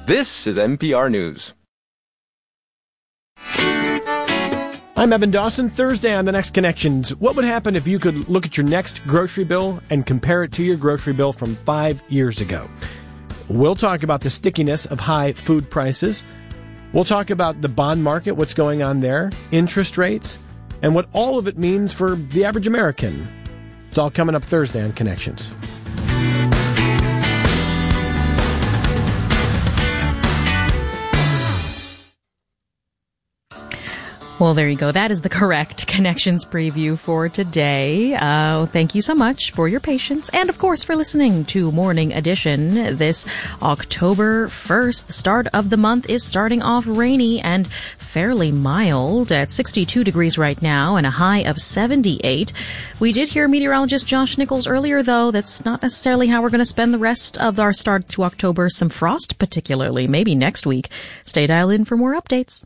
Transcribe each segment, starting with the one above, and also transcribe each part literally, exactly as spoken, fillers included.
This is N P R News. I'm Evan Dawson. Thursday on The Next Connections. What would happen if you could look at your next grocery bill and compare it to your grocery bill from five years ago? We'll talk about the stickiness of high food prices. We'll talk about the bond market, what's going on there, interest rates, and what all of it means for the average American. It's all coming up Thursday on Connections. Well, there you go. That is the correct Connections preview for today. Uh, thank you so much for your patience and, of course, for listening to Morning Edition. This October first, the start of the month, is starting off rainy and fairly mild at sixty-two degrees right now and a high of seventy-eight. We did hear meteorologist Josh Nichols earlier, though. That's not necessarily how we're going to spend the rest of our start to October. Some frost, particularly, maybe next week. Stay dialed in for more updates.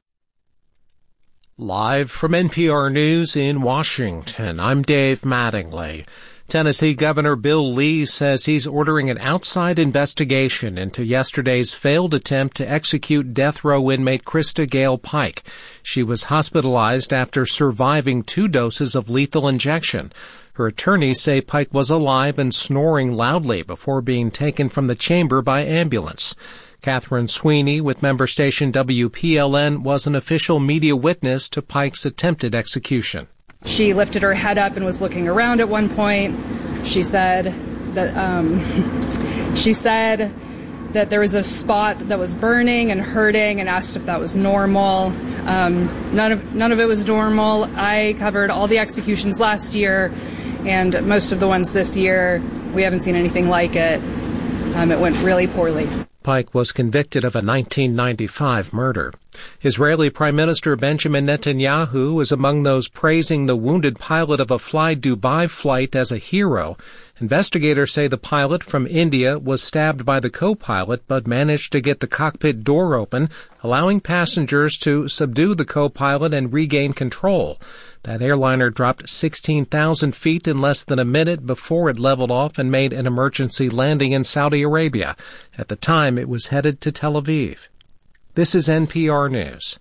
Live from N P R News in Washington, I'm Dave Mattingly. Tennessee Governor Bill Lee says he's ordering an outside investigation into yesterday's failed attempt to execute death row inmate Krista Gale Pike. She was hospitalized after surviving two doses of lethal injection. Her attorneys say Pike was alive and snoring loudly before being taken from the chamber by ambulance. Catherine Sweeney with member station W P L N was an official media witness to Pike's attempted execution. She lifted her head up and was looking around at one point. She said that um, she said that there was a spot that was burning and hurting, and asked if that was normal. Um, none of none of it was normal. I covered all the executions last year, and most of the ones this year. We haven't seen anything like it. Um, it went really poorly. Pike was convicted of a nineteen ninety-five murder. Israeli Prime Minister Benjamin Netanyahu is among those praising the wounded pilot of a Fly Dubai flight as a hero. Investigators say the pilot from India was stabbed by the co-pilot but managed to get the cockpit door open, allowing passengers to subdue the co-pilot and regain control. That airliner dropped sixteen thousand feet in less than a minute before it leveled off and made an emergency landing in Saudi Arabia. At the time, it was headed to Tel Aviv. This is N P R News.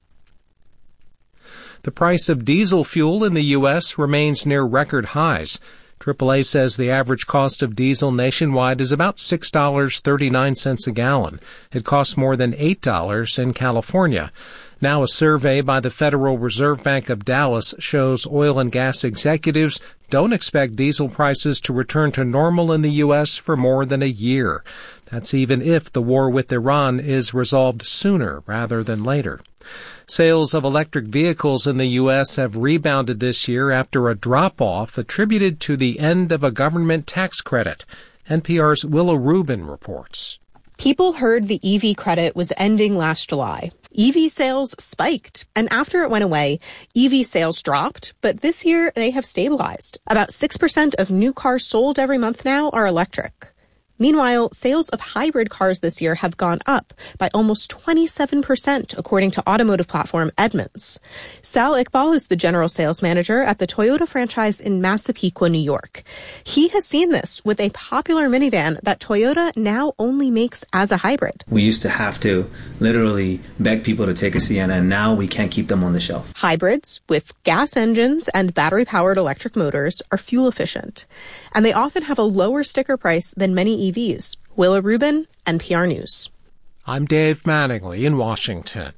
The price of diesel fuel in the U S remains near record highs. triple A says the average cost of diesel nationwide is about six dollars and thirty-nine cents a gallon. It costs more than eight dollars in California. Now a survey by the Federal Reserve Bank of Dallas shows oil and gas executives don't expect diesel prices to return to normal in the U S for more than a year. That's even if the war with Iran is resolved sooner rather than later. Sales of electric vehicles in the U S have rebounded this year after a drop-off attributed to the end of a government tax credit. N P R's Willa Rubin reports. People heard the E V credit was ending last July. E V sales spiked, and after it went away, E V sales dropped, but this year they have stabilized. About six percent of new cars sold every month now are electric. Meanwhile, sales of hybrid cars this year have gone up by almost twenty-seven percent, according to automotive platform Edmunds. Sal Iqbal is the general sales manager at the Toyota franchise in Massapequa, New York. He has seen this with a popular minivan that Toyota now only makes as a hybrid. We used to have to literally beg people to take a Sienna, and now we can't keep them on the shelf. Hybrids with gas engines and battery-powered electric motors are fuel efficient, and they often have a lower sticker price than many E Vs. Willa Rubin, N P R News. I'm Dave Mattingly in Washington.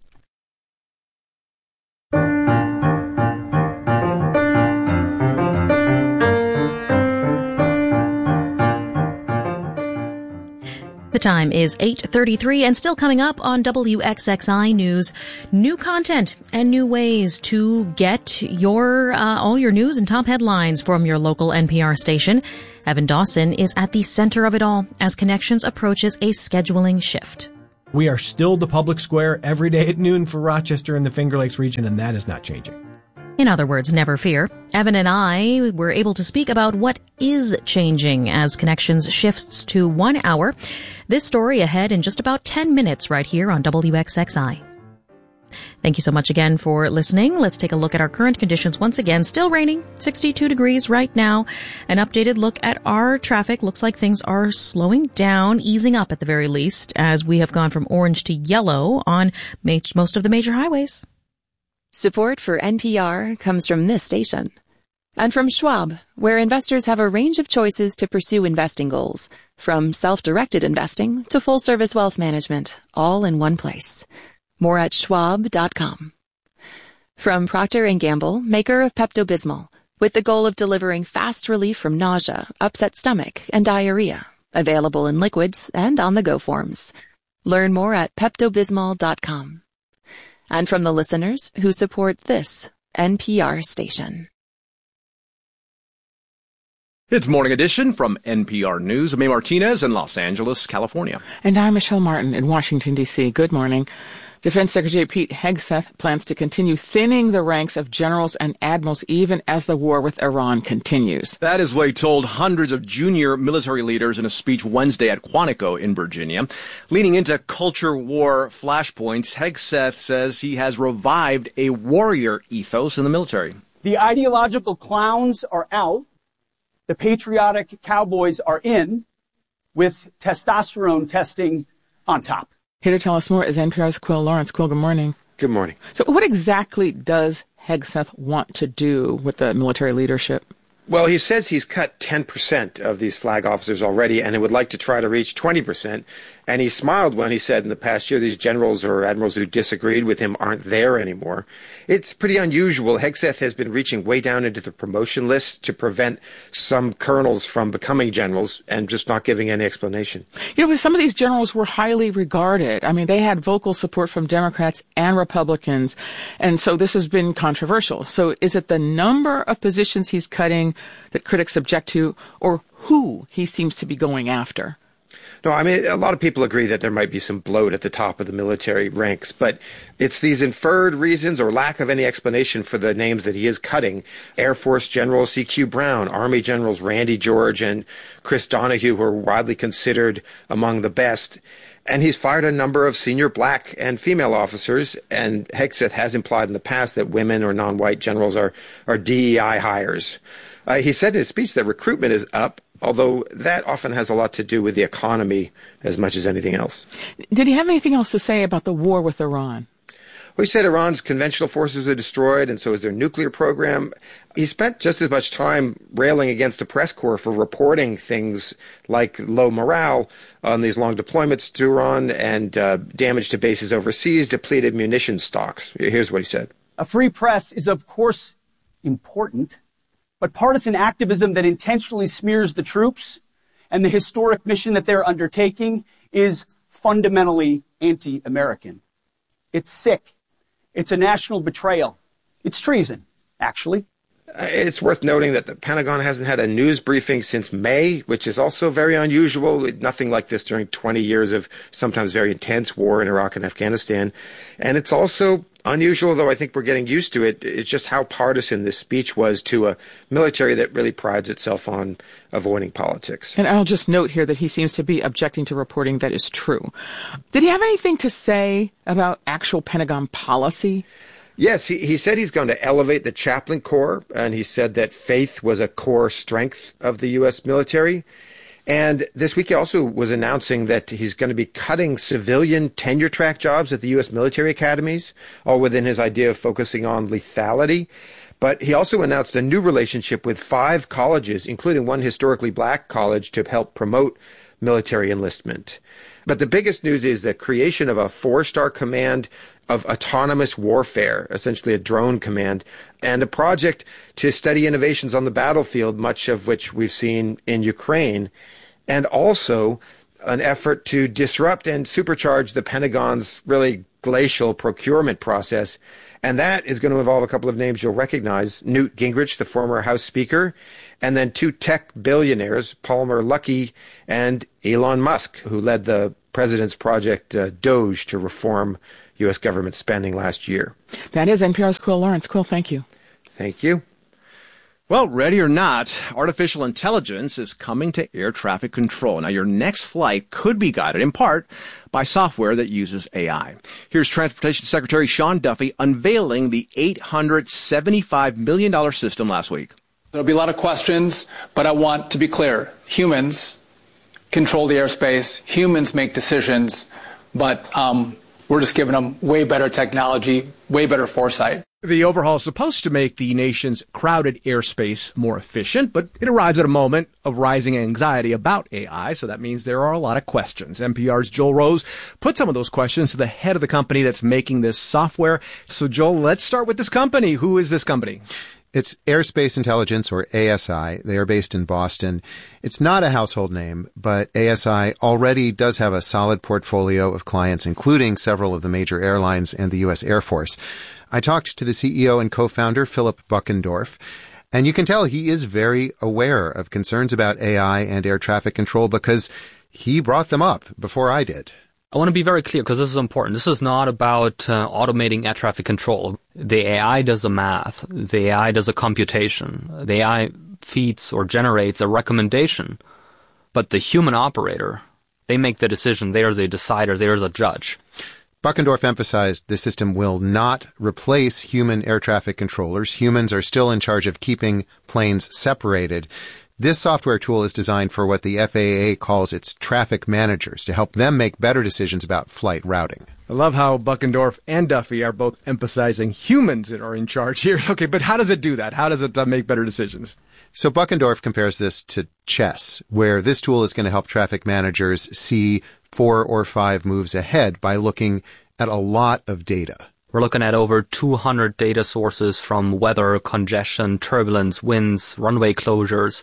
The time is eight thirty-three, and still coming up on W X X I News, new content and new ways to get your uh, all your news and top headlines from your local N P R station. Evan Dawson is at the center of it all as Connections approaches a scheduling shift. We are still the public square every day at noon for Rochester and the Finger Lakes region, and that is not changing. In other words, never fear. Evan and I were able to speak about what is changing as Connections shifts to one hour. This story ahead in just about ten minutes right here on W X X I. Thank you so much again for listening. Let's take a look at our current conditions once again. Still raining, sixty-two degrees right now. An updated look at our traffic. Looks like things are slowing down, easing up at the very least, as we have gone from orange to yellow on most of the major highways. Support for N P R comes from this station. And from Schwab, where investors have a range of choices to pursue investing goals, from self-directed investing to full-service wealth management, all in one place. More at schwab dot com. From Procter and Gamble, maker of Pepto-Bismol, with the goal of delivering fast relief from nausea, upset stomach, and diarrhea. Available in liquids and on-the-go forms. Learn more at pepto bismol dot com. And from the listeners who support this N P R station. It's Morning Edition from N P R News. I'm May Martinez in Los Angeles, California. And I'm Michelle Martin in Washington, D C Good morning. Defense Secretary Pete Hegseth plans to continue thinning the ranks of generals and admirals even as the war with Iran continues. That is what he told hundreds of junior military leaders in a speech Wednesday at Quantico in Virginia. Leaning into culture war flashpoints, Hegseth says he has revived a warrior ethos in the military. The ideological clowns are out. The patriotic cowboys are in, with testosterone testing on top. Here to tell us more is N P R's Quill Lawrence. Quill, good morning. Good morning. So what exactly does Hegseth want to do with the military leadership? Well, he says he's cut ten percent of these flag officers already, and he would like to try to reach twenty percent. And he smiled when he said in the past year these generals or admirals who disagreed with him aren't there anymore. It's pretty unusual. Hegseth has been reaching way down into the promotion list to prevent some colonels from becoming generals and just not giving any explanation. You know, some of these generals were highly regarded. I mean, they had vocal support from Democrats and Republicans, and so this has been controversial. So is it the number of positions he's cutting that critics object to, or who he seems to be going after? No, I mean, a lot of people agree that there might be some bloat at the top of the military ranks, but it's these inferred reasons or lack of any explanation for the names that he is cutting. Air Force General C Q Brown, Army Generals Randy George and Chris Donahue, who are widely considered among the best. And he's fired a number of senior black and female officers, and Hegseth has implied in the past that women or non-white generals are, are D E I hires. Uh, he said in his speech that recruitment is up, although that often has a lot to do with the economy as much as anything else. Did he have anything else to say about the war with Iran? Well, he said Iran's conventional forces are destroyed, and so is their nuclear program. He spent just as much time railing against the press corps for reporting things like low morale on these long deployments to Iran and uh, damage to bases overseas, depleted munition stocks. Here's what he said. A free press is, of course, important, but partisan activism that intentionally smears the troops and the historic mission that they're undertaking is fundamentally anti-American. It's sick. It's a national betrayal. It's treason, actually. It's worth noting that the Pentagon hasn't had a news briefing since May, which is also very unusual. Nothing like this during twenty years of sometimes very intense war in Iraq and Afghanistan. And it's also unusual, though I think we're getting used to it. It's just how partisan this speech was to a military that really prides itself on avoiding politics. And I'll just note here that he seems to be objecting to reporting that is true. Did he have anything to say about actual Pentagon policy? Yes, he, he said he's going to elevate the chaplain corps, and he said that faith was a core strength of the U S military. And this week he also was announcing that he's going to be cutting civilian tenure track jobs at the U S military academies, all within his idea of focusing on lethality. But he also announced a new relationship with five colleges, including one historically black college, to help promote military enlistment. But the biggest news is the creation of a four-star command of autonomous warfare, essentially a drone command, and a project to study innovations on the battlefield, much of which we've seen in Ukraine, and also an effort to disrupt and supercharge the Pentagon's really glacial procurement process. And that is going to involve a couple of names you'll recognize: Newt Gingrich, the former House Speaker, and then two tech billionaires, Palmer Luckey and Elon Musk, who led the president's project uh, Doge to reform U S government spending last year. That is N P R's Quill Lawrence. Quill, thank you. Thank you. Well, ready or not, artificial intelligence is coming to air traffic control. Now, your next flight could be guided in part by software that uses A I. Here's Transportation Secretary Sean Duffy unveiling the eight hundred seventy-five million dollars system last week. There'll be a lot of questions, but I want to be clear. Humans control the airspace. Humans make decisions, but um, we're just giving them way better technology, way better foresight. The overhaul is supposed to make the nation's crowded airspace more efficient, but it arrives at a moment of rising anxiety about A I, so that means there are a lot of questions. N P R's Joel Rose put some of those questions to the head of the company that's making this software. So, Joel, let's start with this company. Who is this company? It's Airspace Intelligence, or A S I. They are based in Boston. It's not a household name, but A S I already does have a solid portfolio of clients, including several of the major airlines and the U S Air Force. I talked to the C E O and co-founder, Philip Buckendorf, and you can tell he is very aware of concerns about A I and air traffic control because he brought them up before I did. I want to be very clear because this is important. This is not about uh, automating air traffic control. The A I does the math. The A I does a computation. The A I feeds or generates a recommendation. But the human operator, they make the decision. They are the decider. They are the judge. Buckendorf emphasized the system will not replace human air traffic controllers. Humans are still in charge of keeping planes separated. This software tool is designed for what the F A A calls its traffic managers, to help them make better decisions about flight routing. I love how Buckendorf and Duffy are both emphasizing humans that are in charge here. Okay, but how does it do that? How does it uh, make better decisions? So Buckendorf compares this to chess, where this tool is going to help traffic managers see four or five moves ahead by looking at a lot of data. We're looking at over two hundred data sources from weather, congestion, turbulence, winds, runway closures,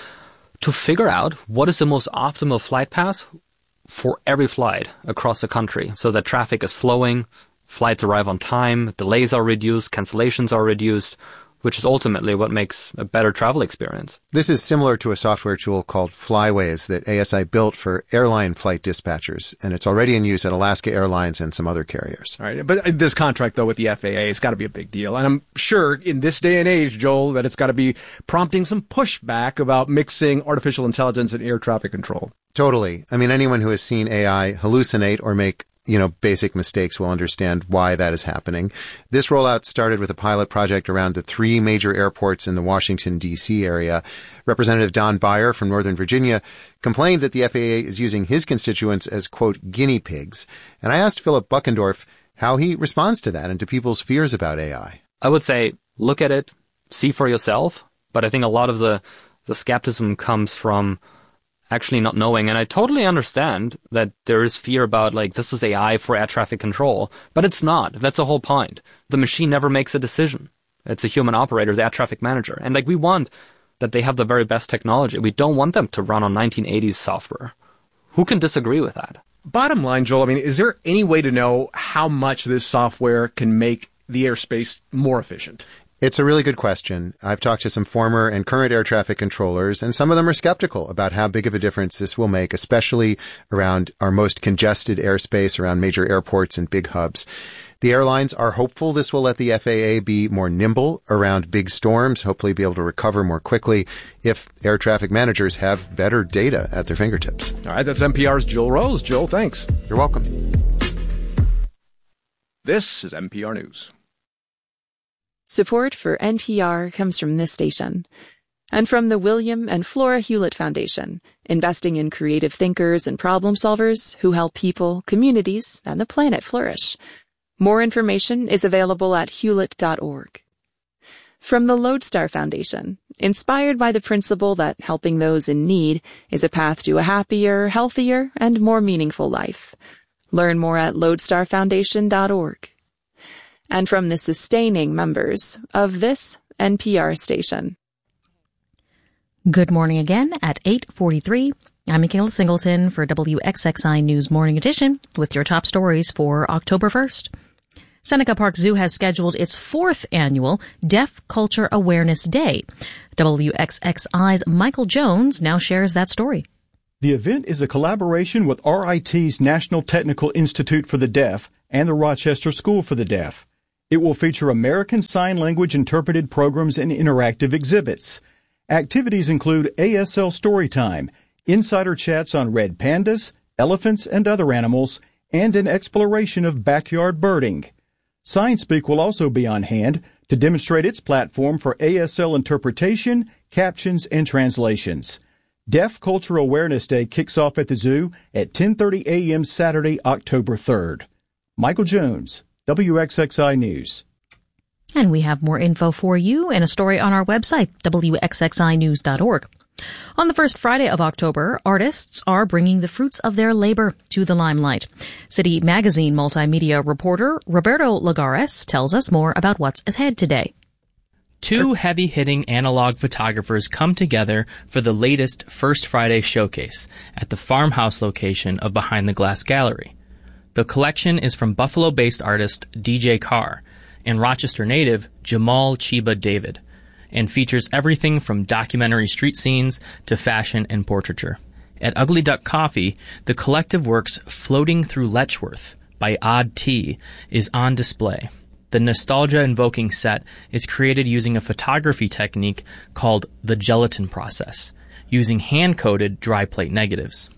to figure out what is the most optimal flight path for every flight across the country so that traffic is flowing, flights arrive on time, delays are reduced, cancellations are reduced, which is ultimately what makes a better travel experience. This is similar to a software tool called Flyways that A S I built for airline flight dispatchers, and it's already in use at Alaska Airlines and some other carriers. All right, but this contract, though, with the F A A has got to be a big deal. And I'm sure in this day and age, Joel, that it's got to be prompting some pushback about mixing artificial intelligence and air traffic control. Totally. I mean, anyone who has seen A I hallucinate or make you know, basic mistakes will understand why that is happening. This rollout started with a pilot project around the three major airports in the Washington, D C area. Representative Don Beyer from Northern Virginia complained that the F A A is using his constituents as, quote, guinea pigs. And I asked Philip Buckendorf how he responds to that and to people's fears about A I. I would say, look at it, see for yourself. But I think a lot of the, the skepticism comes from actually not knowing. And I totally understand that there is fear about, like, this is A I for air traffic control, but it's not. That's the whole point. The machine never makes a decision. It's a human operator, the air traffic manager. And, like, we want that they have the very best technology. We don't want them to run on nineteen eighties software. Who can disagree with that? Bottom line, Joel, I mean, is there any way to know how much this software can make the airspace more efficient? It's a really good question. I've talked to some former and current air traffic controllers, and some of them are skeptical about how big of a difference this will make, especially around our most congested airspace, around major airports and big hubs. The airlines are hopeful this will let the F A A be more nimble around big storms, hopefully be able to recover more quickly if air traffic managers have better data at their fingertips. All right, that's N P R's Joel Rose. Joel, thanks. You're welcome. This is N P R News. Support for N P R comes from this station and from the William and Flora Hewlett Foundation, investing in creative thinkers and problem solvers who help people, communities, and the planet flourish. More information is available at hewlett dot org. From the Lodestar Foundation, inspired by the principle that helping those in need is a path to a happier, healthier, and more meaningful life. Learn more at lodestar foundation dot org. And from the sustaining members of this N P R station. Good morning again at eight forty-three. I'm Michaela Singleton for W X X I News Morning Edition with your top stories for October first. Seneca Park Zoo has scheduled its fourth annual Deaf Culture Awareness Day. W X X I's Michael Jones now shares that story. The event is a collaboration with R I T's National Technical Institute for the Deaf and the Rochester School for the Deaf. It will feature American Sign Language interpreted programs and interactive exhibits. Activities include A S L Storytime, insider chats on red pandas, elephants, and other animals, and an exploration of backyard birding. SignSpeak will also be on hand to demonstrate its platform for A S L interpretation, captions, and translations. Deaf Cultural Awareness Day kicks off at the zoo at ten thirty a.m. Saturday, October third. Michael Jones, W X X I News. And we have more info for you in a story on our website, W X X I news dot org. On the first Friday of October, artists are bringing the fruits of their labor to the limelight. City Magazine multimedia reporter Roberto Lagares tells us more about what's ahead today. Two heavy-hitting analog photographers come together for the latest First Friday showcase at the farmhouse location of Behind the Glass Gallery. The collection is from Buffalo-based artist D J Carr and Rochester native Jamal Chiba David, and features everything from documentary street scenes to fashion and portraiture. At Ugly Duck Coffee, the collective works Floating Through Letchworth by Odd T is on display. The nostalgia-invoking set is created using a photography technique called the gelatin process, using hand-coded dry plate negatives.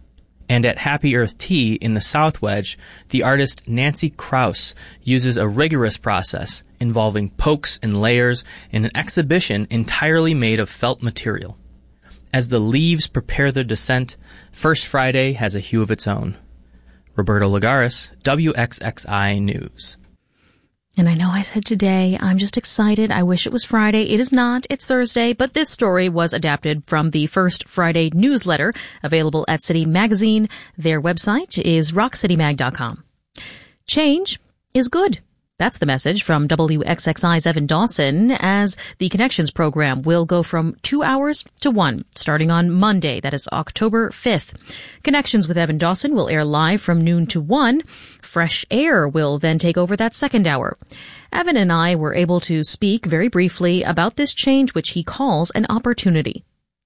And at Happy Earth Tea in the South Wedge, the artist Nancy Krause uses a rigorous process involving pokes and layers in an exhibition entirely made of felt material. As the leaves prepare their descent, First Friday has a hue of its own. Roberto Lagares, W X X I News. And I know I said today, I'm just excited. I wish it was Friday. It is not. It's Thursday. But this story was adapted from the First Friday newsletter available at City Magazine. Their website is rock city mag dot com. Change is good. That's the message from W X X I's Evan Dawson, as the Connections program will go from two hours to one, starting on Monday. That is October fifth. Connections with Evan Dawson will air live from noon to one. Fresh Air will then take over that second hour. Evan and I were able to speak very briefly about this change, which he calls an opportunity.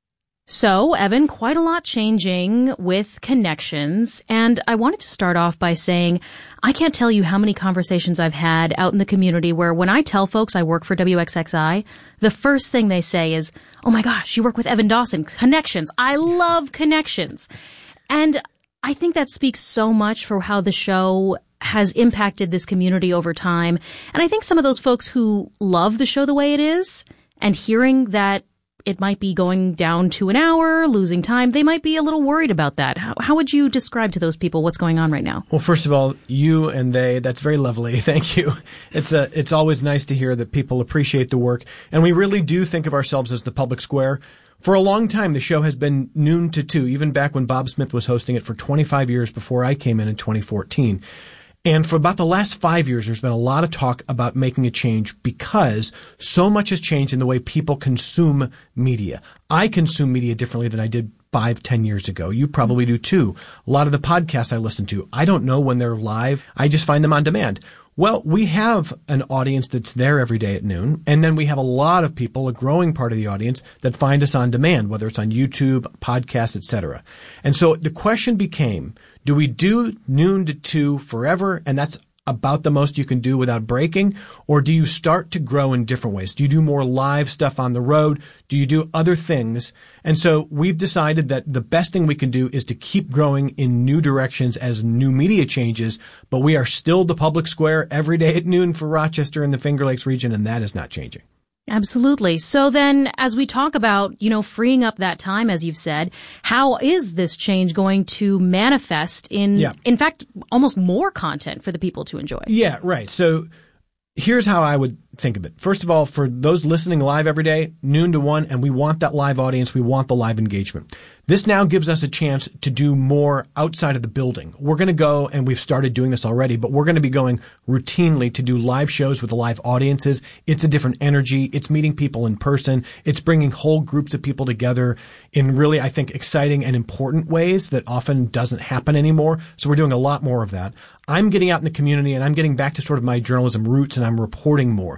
So, Evan, quite a lot changing with Connections, and I wanted to start off by saying I can't tell you how many conversations I've had out in the community where when I tell folks I work for W X X I, the first thing they say is, oh my gosh, you work with Evan Dawson, Connections. I love Connections. And I think that speaks so much for how the show has impacted this community over time. And I think some of those folks who love the show the way it is, and hearing that it might be going down to an hour, losing time, they might be a little worried about that. How, how would you describe to those people what's going on right now? Well, first of all, you and they, that's very lovely. Thank you. It's a, it's always nice to hear that people appreciate the work. And we really do think of ourselves as the public square. For a long time, the show has been noon to two, even back when Bob Smith was hosting it for twenty-five years before I came in in twenty fourteen. And for about the last five years, there's been a lot of talk about making a change because so much has changed in the way people consume media. I consume media differently than I did five, ten years ago. You probably do too. A lot of the podcasts I listen to, I don't know when they're live. I just find them on demand. Well, we have an audience that's there every day at noon, and then we have a lot of people, a growing part of the audience, that find us on demand, whether it's on YouTube, podcasts, et cetera. And so the question became, do we do noon to two forever, and that's about the most you can do without breaking? Or do you start to grow in different ways? Do you do more live stuff on the road? Do you do other things? And so we've decided that the best thing we can do is to keep growing in new directions as new media changes, but we are still the public square every day at noon for Rochester and the Finger Lakes region, and that is not changing. Absolutely. So then, as we talk about, you know, freeing up that time, as you've said, how is this change going to manifest in, yeah. in fact, almost more content for the people to enjoy? Yeah, right. So here's how I would think of it. First of all, for those listening live every day, noon to one, and we want that live audience, we want the live engagement. This now gives us a chance to do more outside of the building. We're going to go, and we've started doing this already, but we're going to be going routinely to do live shows with live audiences. It's a different energy. It's meeting people in person. It's bringing whole groups of people together in really, I think, exciting and important ways that often doesn't happen anymore. So we're doing a lot more of that. I'm getting out in the community, and I'm getting back to sort of my journalism roots, and I'm reporting more.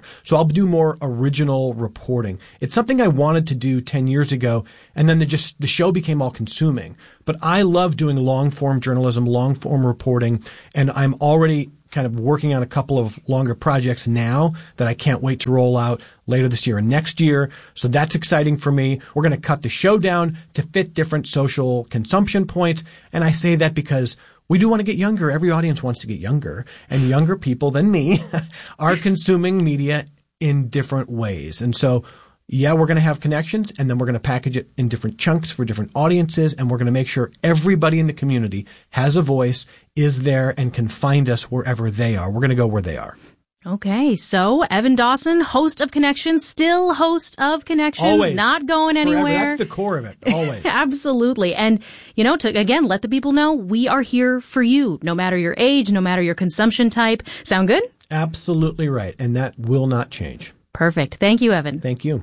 So I'll do more original reporting. It's something I wanted to do ten years ago, and then the just the show became all consuming. But I love doing long form journalism, long form reporting, and I'm already kind of working on a couple of longer projects now that I can't wait to roll out later this year and next year. So that's exciting for me. We're going to cut the show down to fit different social consumption points. And I say that because we do want to get younger. Every audience wants to get younger. And younger people than me are consuming media in different ways. And so, yeah, we're going to have connections, and then we're going to package it in different chunks for different audiences, and we're going to make sure everybody in the community has a voice, is there, and can find us wherever they are. We're going to go where they are. Okay, so Evan Dawson, host of Connections, still host of Connections, Always. Not going anywhere. Forever. That's the core of it. Always. Absolutely. And, you know, to, again, let the people know we are here for you, no matter your age, no matter your consumption type. Sound good? Absolutely right. And that will not change. Perfect. Thank you, Evan. Thank you.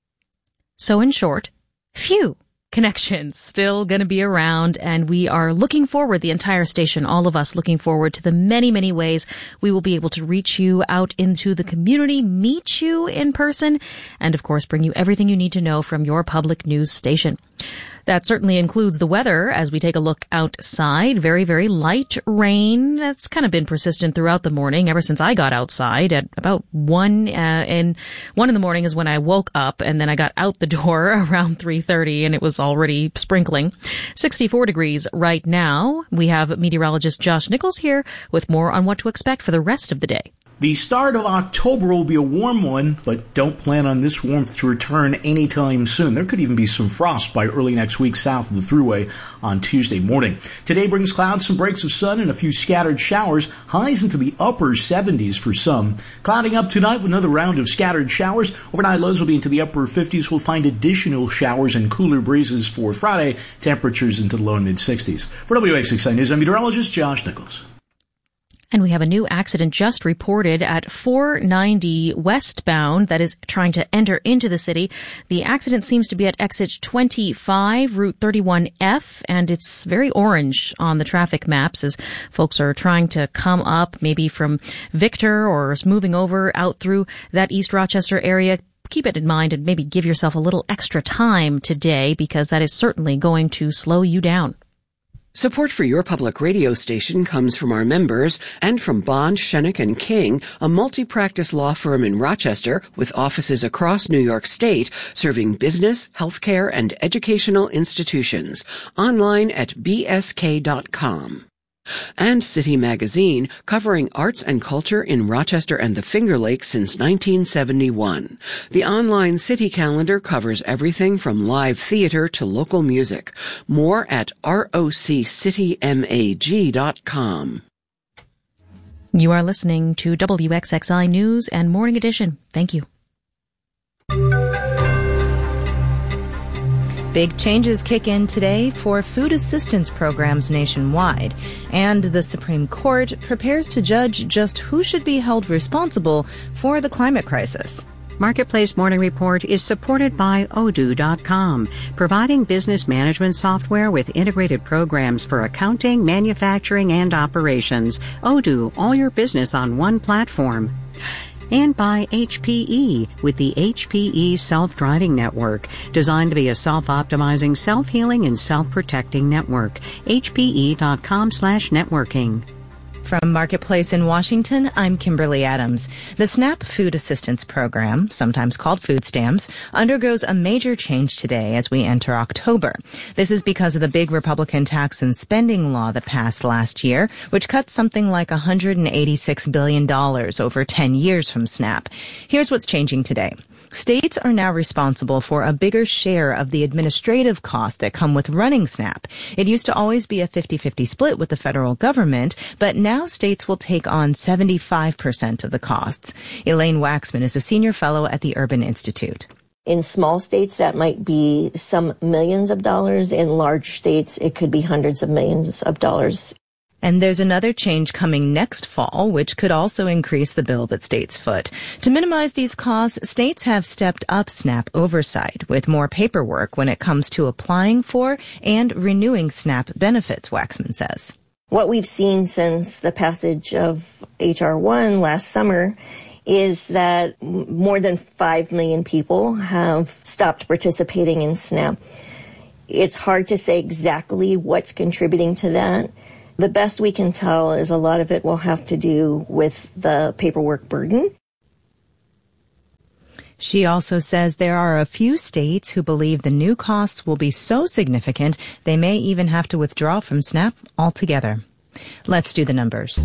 So in short, phew, Connections still going to be around, and we are looking forward, the entire station, all of us looking forward to the many, many ways we will be able to reach you out into the community, meet you in person, and of course bring you everything you need to know from your public news station. That certainly includes the weather as we take a look outside. Very, very light rain. That's kind of been persistent throughout the morning ever since I got outside at about one, uh, and one in the morning is when I woke up, and then I got out the door around three thirty and it was already sprinkling. sixty-four degrees right now. We have meteorologist Josh Nichols here with more on what to expect for the rest of the day. The start of October will be a warm one, but don't plan on this warmth to return anytime soon. There could even be some frost by early next week south of the Thruway on Tuesday morning. Today brings clouds, some breaks of sun, and a few scattered showers. Highs into the upper seventies for some. Clouding up tonight with another round of scattered showers. Overnight lows will be into the upper fifties. We'll find additional showers and cooler breezes for Friday. Temperatures into the low and mid-sixties. For W X six I News, I'm meteorologist Josh Nichols. And we have a new accident just reported at four ninety westbound that is trying to enter into the city. The accident seems to be at exit twenty-five, Route thirty-one F, and it's very orange on the traffic maps as folks are trying to come up maybe from Victor or moving over out through that East Rochester area. Keep it in mind and maybe give yourself a little extra time today because that is certainly going to slow you down. Support for your public radio station comes from our members and from Bond, Schoeneck and King, a multi-practice law firm in Rochester with offices across New York State serving business, healthcare, and educational institutions. Online at b s k dot com. And City Magazine, covering arts and culture in Rochester and the Finger Lakes since nineteen seventy-one. The online city calendar covers everything from live theater to local music. More at r o c city mag dot com. You are listening to W X X I News and Morning Edition. Thank you. Big changes kick in today for food assistance programs nationwide, and the Supreme Court prepares to judge just who should be held responsible for the climate crisis. Marketplace Morning Report is supported by Odoo dot com, providing business management software with integrated programs for accounting, manufacturing, and operations. Odoo, all your business on one platform. And by H P E with the H P E Self-Driving Network, designed to be a self-optimizing, self-healing, and self-protecting network. H P E dot com slash networking. From Marketplace in Washington, I'm Kimberly Adams. The SNAP Food Assistance Program, sometimes called food stamps, undergoes a major change today as we enter October. This is because of the big Republican tax and spending law that passed last year, which cut something like one hundred eighty-six billion dollars over ten years from SNAP. Here's what's changing today. States are now responsible for a bigger share of the administrative costs that come with running SNAP. It used to always be a fifty-fifty split with the federal government, but now states will take on seventy-five percent of the costs. Elaine Waxman is a senior fellow at the Urban Institute. In small states, that might be some millions of dollars. In large states, it could be hundreds of millions of dollars. And there's another change coming next fall, which could also increase the bill that states foot. To minimize these costs, states have stepped up SNAP oversight with more paperwork when it comes to applying for and renewing SNAP benefits, Waxman says. What we've seen since the passage of H R one last summer is that more than five million people have stopped participating in SNAP. It's hard to say exactly what's contributing to that. The best we can tell is a lot of it will have to do with the paperwork burden. She also says there are a few states who believe the new costs will be so significant they may even have to withdraw from SNAP altogether. Let's do the numbers.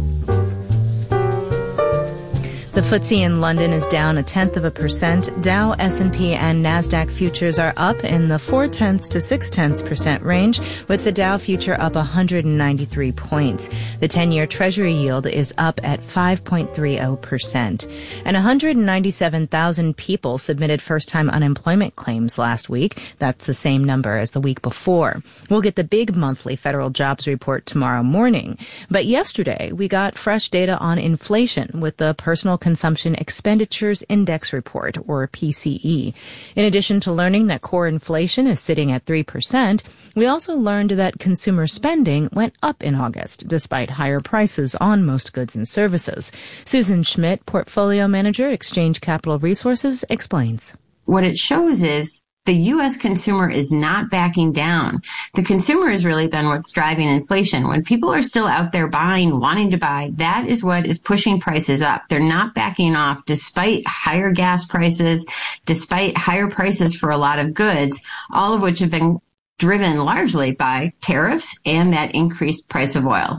The F T S E in London is down a tenth of a percent. Dow, S and P, and NASDAQ futures are up in the four tenths to six tenths percent range, with the Dow future up one hundred ninety-three points. The ten-year Treasury yield is up at five point three zero percent. And one hundred ninety-seven thousand people submitted first-time unemployment claims last week. That's the same number as the week before. We'll get the big monthly federal jobs report tomorrow morning. But yesterday, we got fresh data on inflation with the Personal Consumption Expenditures Index Report, or P C E. In addition to learning that core inflation is sitting at three percent, we also learned that consumer spending went up in August, despite higher prices on most goods and services. Susan Schmidt, Portfolio Manager at Exchange Capital Resources, explains. What it shows is the U S consumer is not backing down. The consumer has really been what's driving inflation. When people are still out there buying, wanting to buy, that is what is pushing prices up. They're not backing off despite higher gas prices, despite higher prices for a lot of goods, all of which have been driven largely by tariffs and that increased price of oil.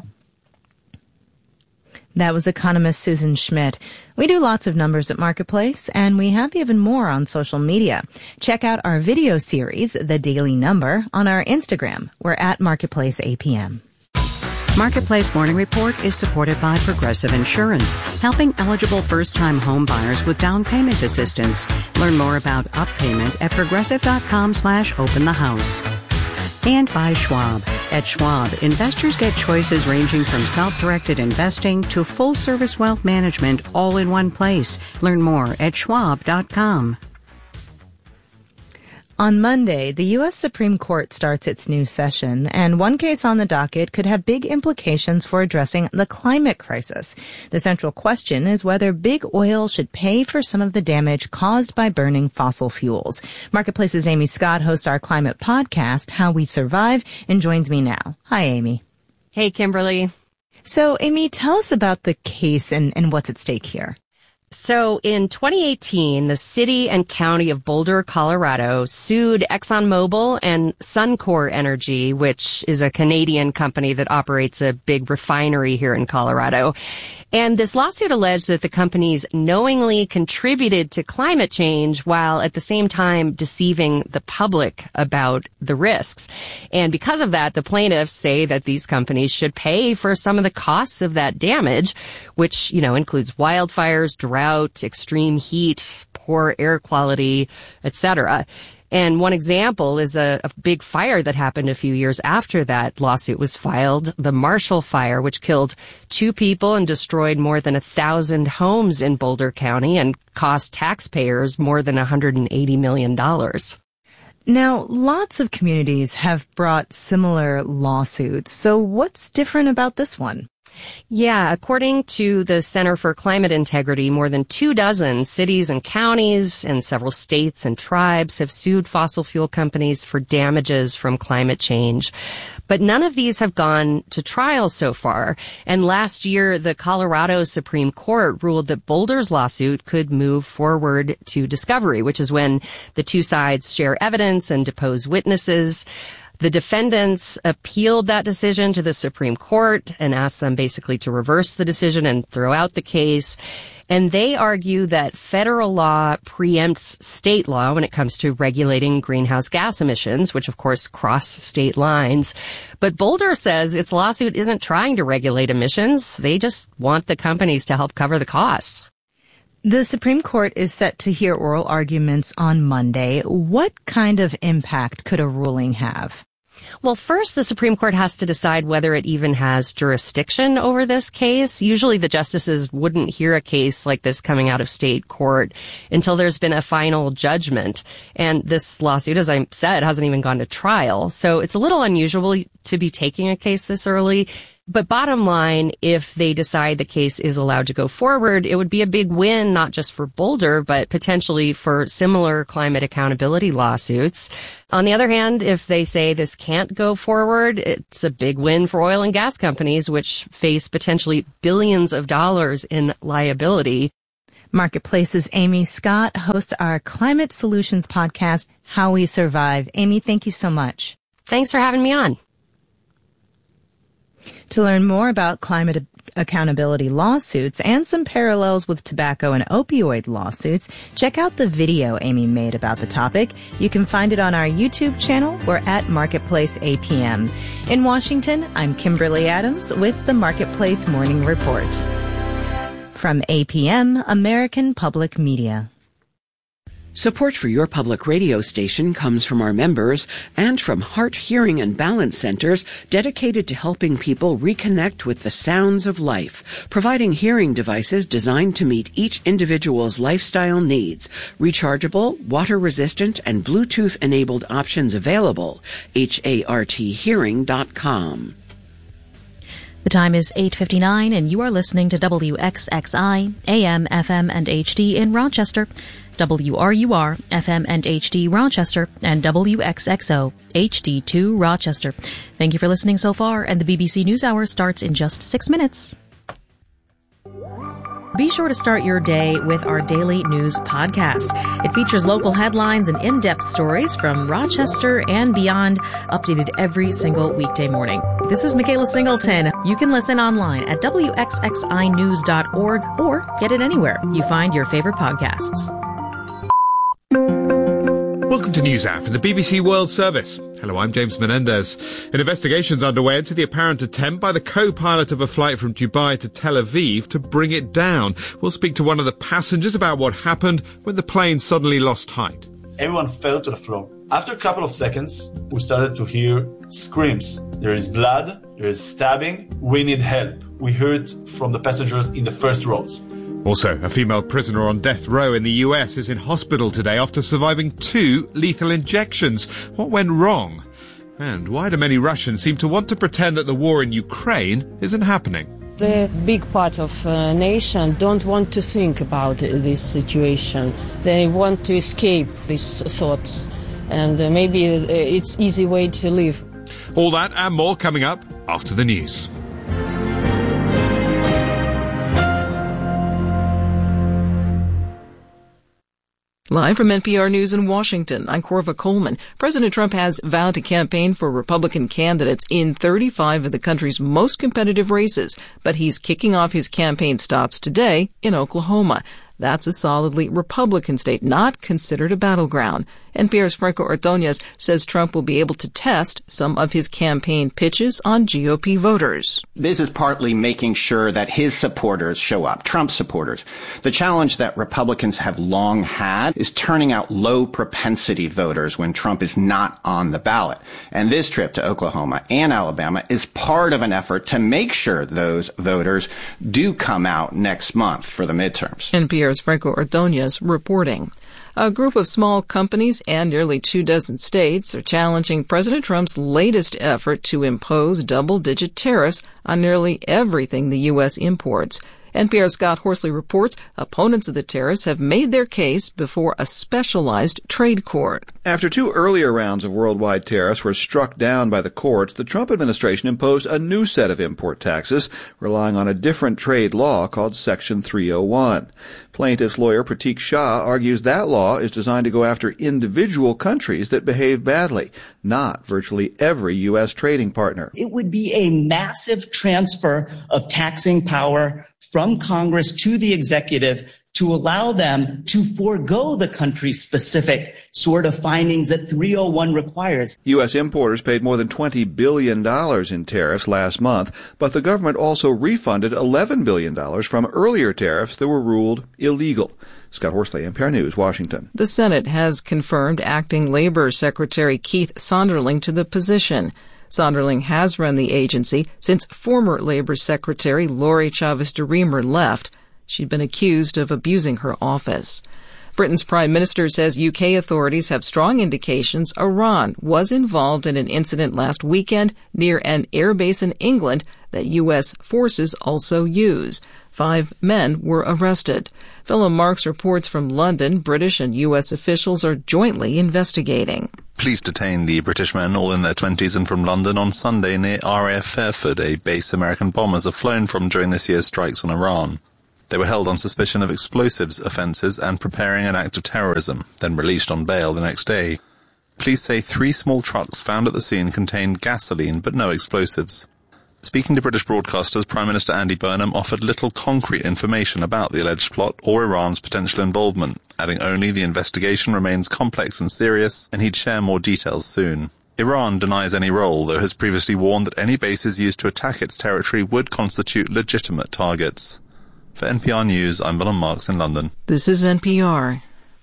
That was economist Susan Schmidt. We do lots of numbers at Marketplace, and we have even more on social media. Check out our video series, The Daily Number, on our Instagram. We're at Marketplace A P M. Marketplace Morning Report is supported by Progressive Insurance, helping eligible first-time home buyers with down payment assistance. Learn more about Up Payment at progressive.com slash open the house. And by Schwab. At Schwab, investors get choices ranging from self-directed investing to full-service wealth management all in one place. Learn more at schwab dot com. On Monday, the U S Supreme Court starts its new session, and one case on the docket could have big implications for addressing the climate crisis. The central question is whether big oil should pay for some of the damage caused by burning fossil fuels. Marketplace's Amy Scott hosts our climate podcast, How We Survive, and joins me now. Hi, Amy. Hey, Kimberly. So, Amy, tell us about the case and, and what's at stake here. So in twenty eighteen, the city and county of Boulder, Colorado, sued ExxonMobil and Suncor Energy, which is a Canadian company that operates a big refinery here in Colorado. And this lawsuit alleged that the companies knowingly contributed to climate change while at the same time deceiving the public about the risks. And because of that, the plaintiffs say that these companies should pay for some of the costs of that damage, which, you know, includes wildfires, drought, extreme heat, poor air quality, et cetera. And one example is a, a big fire that happened a few years after that lawsuit was filed, the Marshall Fire, which killed two people and destroyed more than a thousand homes in Boulder County and cost taxpayers more than one hundred eighty million dollars. Now, lots of communities have brought similar lawsuits. So what's different about this one? Yeah, according to the Center for Climate Integrity, more than two dozen cities and counties and several states and tribes have sued fossil fuel companies for damages from climate change. But none of these have gone to trial so far. And last year, the Colorado Supreme Court ruled that Boulder's lawsuit could move forward to discovery, which is when the two sides share evidence and depose witnesses. The defendants appealed that decision to the Supreme Court and asked them basically to reverse the decision and throw out the case. And they argue that federal law preempts state law when it comes to regulating greenhouse gas emissions, which of course cross state lines. But Boulder says its lawsuit isn't trying to regulate emissions. They just want the companies to help cover the costs. The Supreme Court is set to hear oral arguments on Monday. What kind of impact could a ruling have? Well, first, the Supreme Court has to decide whether it even has jurisdiction over this case. Usually the justices wouldn't hear a case like this coming out of state court until there's been a final judgment. And this lawsuit, as I said, hasn't even gone to trial. So it's a little unusual to be taking a case this early. But bottom line, if they decide the case is allowed to go forward, it would be a big win, not just for Boulder, but potentially for similar climate accountability lawsuits. On the other hand, if they say this can't go forward, it's a big win for oil and gas companies, which face potentially billions of dollars in liability. Marketplace's Amy Scott hosts our Climate Solutions podcast, How We Survive. Amy, thank you so much. Thanks for having me on. To learn more about climate accountability lawsuits and some parallels with tobacco and opioid lawsuits, check out the video Amy made about the topic. You can find it on our YouTube channel. We're at Marketplace A P M. In Washington, I'm Kimberly Adams with the Marketplace Morning Report. From A P M, American Public Media. Support for your public radio station comes from our members and from Heart, Hearing, and Balance Centers dedicated to helping people reconnect with the sounds of life, providing hearing devices designed to meet each individual's lifestyle needs. Rechargeable, water-resistant, and Bluetooth-enabled options available. H A R T hearing dot com. The time is eight fifty-nine, and you are listening to W X X I, A M, F M, and H D in Rochester, W R U R, F M and H D Rochester, and W X X O, H D two Rochester. Thank you for listening so far, and the B B C NewsHour starts in just six minutes. Be sure to start your day with our daily news podcast. It features local headlines and in-depth stories from Rochester and beyond, updated every single weekday morning. This is Michaela Singleton. You can listen online at W X X I news dot org or get it anywhere you find your favorite podcasts. Welcome to NewsHour from the B B C World Service. Hello, I'm James Menendez. An investigation's underway into the apparent attempt by the co-pilot of a flight from Dubai to Tel Aviv to bring it down. We'll speak to one of the passengers about what happened when the plane suddenly lost height. Everyone fell to the floor. After a couple of seconds, we started to hear screams. There is blood, there is stabbing, we need help. We heard from the passengers in the first rows. Also, a female prisoner on death row in the U S is in hospital today after surviving two lethal injections. What went wrong? And why do many Russians seem to want to pretend that the war in Ukraine isn't happening? The big part of uh, nation don't want to think about this situation. They want to escape these thoughts. And uh, maybe it's easy way to live. All that and more coming up after the news. Live from N P R News in Washington, I'm Corva Coleman. President Trump has vowed to campaign for Republican candidates in thirty-five of the country's most competitive races, but he's kicking off his campaign stops today in Oklahoma. That's a solidly Republican state, not considered a battleground. N P R's Franco Ordonez says Trump will be able to test some of his campaign pitches on G O P voters. This is partly making sure that his supporters show up, Trump's supporters. The challenge that Republicans have long had is turning out low propensity voters when Trump is not on the ballot. And this trip to Oklahoma and Alabama is part of an effort to make sure those voters do come out next month for the midterms. N P R's Franco Ordonez reporting. A group of small companies and nearly two dozen states are challenging President Trump's latest effort to impose double-digit tariffs on nearly everything the U S imports. N P R's Scott Horsley reports opponents of the tariffs have made their case before a specialized trade court. After two earlier rounds of worldwide tariffs were struck down by the courts, the Trump administration imposed a new set of import taxes, relying on a different trade law called Section three oh one. Plaintiff's lawyer Pratik Shah argues that law is designed to go after individual countries that behave badly, not virtually every U S trading partner. It would be a massive transfer of taxing power from Congress to the executive to allow them to forego the country-specific sort of findings that three oh one requires. U S importers paid more than twenty billion dollars in tariffs last month, but the government also refunded eleven billion dollars from earlier tariffs that were ruled illegal. Scott Horsley, N P R News, Washington. The Senate has confirmed acting Labor Secretary Keith Sonderling to the position. Sonderling has run the agency since former Labor Secretary Lori Chavez DeRemer left. She'd been accused of abusing her office. Britain's Prime Minister says U K authorities have strong indications Iran was involved in an incident last weekend near an airbase in England that U S forces also use. Five men were arrested. Philip Marks reports from London. British and U S officials are jointly investigating. Police detained the British men, all in their twenties and from London, on Sunday near R A F Fairford, a base American bombers have flown from during this year's strikes on Iran. They were held on suspicion of explosives offences and preparing an act of terrorism, then released on bail the next day. Police say three small trucks found at the scene contained gasoline but no explosives. Speaking to British broadcasters, Prime Minister Andy Burnham offered little concrete information about the alleged plot or Iran's potential involvement, adding only the investigation remains complex and serious, and he'd share more details soon. Iran denies any role, though has previously warned that any bases used to attack its territory would constitute legitimate targets. For N P R News, I'm Willem Marks in London. This is N P R.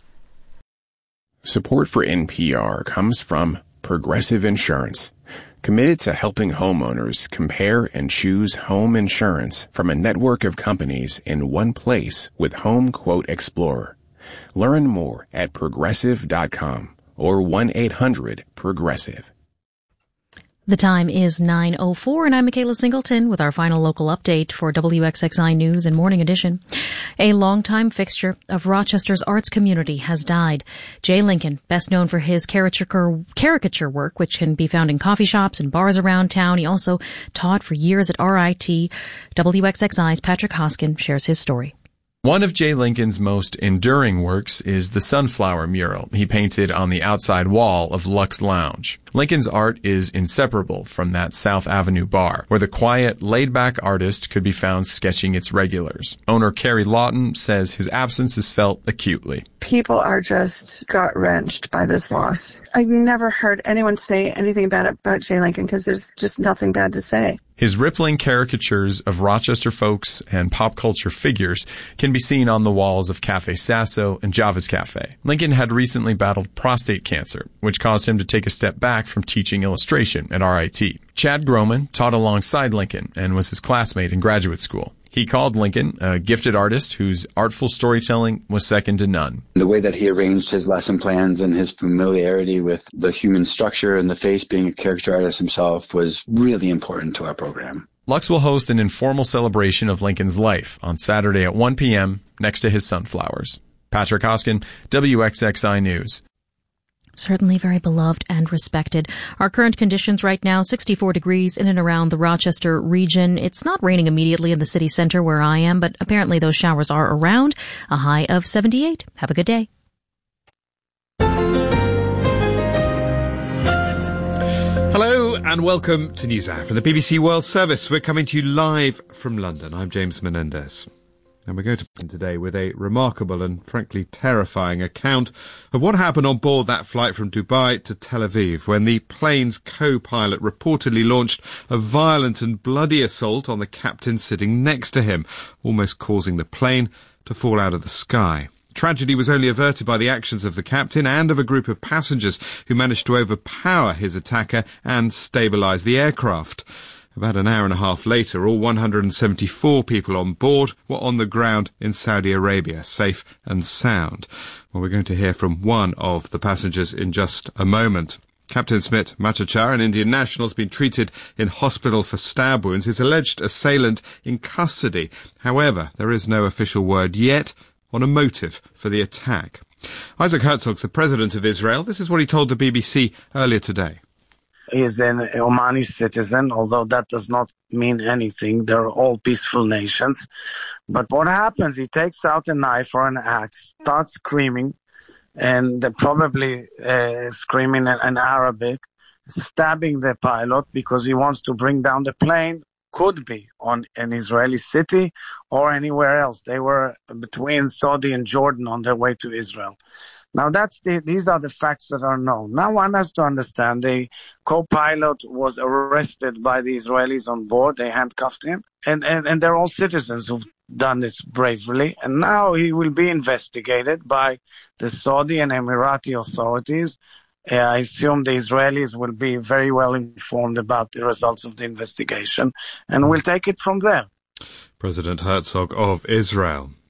Support for N P R comes from Progressive Insurance, committed to helping homeowners compare and choose home insurance from a network of companies in one place with Home Quote Explorer. Learn more at progressive dot com or one eight hundred progressive. The time is nine oh four, and I'm Michaela Singleton with our final local update for W X X I News and Morning Edition. A longtime fixture of Rochester's arts community has died. Jay Lincoln, best known for his caricature, caricature work, which can be found in coffee shops and bars around town. He also taught for years at R I T. W X X I's Patrick Hoskin shares his story. One of Jay Lincoln's most enduring works is the sunflower mural he painted on the outside wall of Lux Lounge. Lincoln's art is inseparable from that South Avenue bar, where the quiet, laid-back artist could be found sketching its regulars. Owner Carrie Lawton says his absence is felt acutely. People are just gut-wrenched by this loss. I've never heard anyone say anything bad about Jay Lincoln because there's just nothing bad to say. His rippling caricatures of Rochester folks and pop culture figures can be seen on the walls of Cafe Sasso and Java's Cafe. Lincoln had recently battled prostate cancer, which caused him to take a step back from teaching illustration at R I T. Chad Groman taught alongside Lincoln and was his classmate in graduate school. He called Lincoln a gifted artist whose artful storytelling was second to none. The way that he arranged his lesson plans and his familiarity with the human structure and the face, being a caricature artist himself, was really important to our program. Lux will host an informal celebration of Lincoln's life on Saturday at one p.m. next to his sunflowers. Patrick Hoskin, W X X I News. Certainly very beloved and respected. Our current conditions right now, sixty-four degrees in and around the Rochester region. It's not raining immediately in the city center where I am, but apparently those showers are around. A high of seventy-eight. Have a good day. Hello and welcome to NewsHour from the B B C World Service. We're coming to you live from London. I'm James Menendez. And we're going to begin today with a remarkable and frankly terrifying account of what happened on board that flight from Dubai to Tel Aviv when the plane's co-pilot reportedly launched a violent and bloody assault on the captain sitting next to him, almost causing the plane to fall out of the sky. Tragedy was only averted by the actions of the captain and of a group of passengers who managed to overpower his attacker and stabilise the aircraft. About an hour and a half later, all one hundred seventy-four people on board were on the ground in Saudi Arabia, safe and sound. Well, we're going to hear from one of the passengers in just a moment. Captain Smit Machachar, an Indian national, has been treated in hospital for stab wounds. His alleged assailant in custody. However, there is no official word yet on a motive for the attack. Isaac Herzog's the president of Israel. This is what he told the B B C earlier today. He's an Omani citizen, although that does not mean anything. They're all peaceful nations. But what happens, he takes out a knife or an axe, starts screaming, and they're probably uh, screaming in, in Arabic, stabbing the pilot because he wants to bring down the plane. Could be on an Israeli city or anywhere else. They were between Saudi and Jordan on their way to Israel. Now, that's the, these are the facts that are known. Now, one has to understand the co-pilot was arrested by the Israelis on board. They handcuffed him. And, and, and they're all citizens who've done this bravely. And now he will be investigated by the Saudi and Emirati authorities. Uh, I assume the Israelis will be very well informed about the results of the investigation, and we'll take it from there. President Herzog of Israel.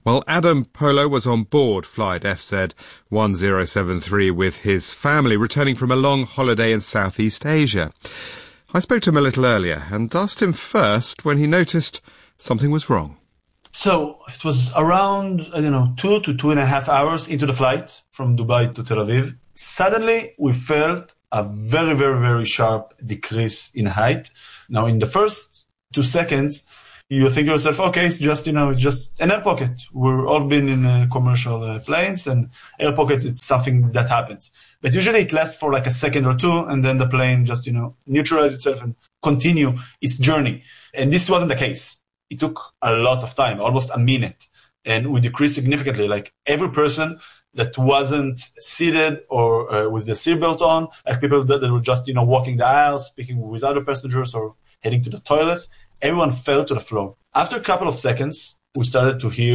Well, Adam Polo was on board flight F Z one zero seven three with his family, returning from a long holiday in Southeast Asia. I spoke to him a little earlier and asked him first when he noticed something was wrong. So it was around, I don't know, two to two and a half hours into the flight from Dubai to Tel Aviv. Suddenly, we felt a very, very, very sharp decrease in height. Now, in the first two seconds, you think to yourself, okay, it's just, you know, it's just an air pocket. We've all been in uh, commercial uh, planes, and air pockets, it's something that happens. But usually it lasts for like a second or two, and then the plane just, you know, neutralizes itself and continue its journey. And this wasn't the case. It took a lot of time, almost a minute, and we decreased significantly. Like every person that wasn't seated or uh, with the seatbelt on, like people that, that were just, you know, walking the aisles, speaking with other passengers or heading to the toilets, everyone fell to the floor. After a couple of seconds, we started to hear